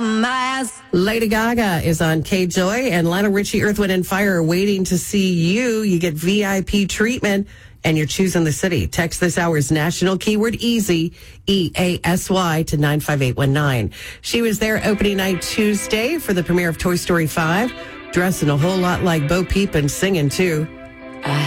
Lady Gaga is on K-Joy, and Lionel Richie, Earth, Wind, and Fire are waiting to see you. You get VIP treatment, and you're choosing the city. Text this hour's national keyword EASY, EASY, to 95819. She was there opening night Tuesday for the premiere of Toy Story 5, dressing a whole lot like Bo Peep and singing, too.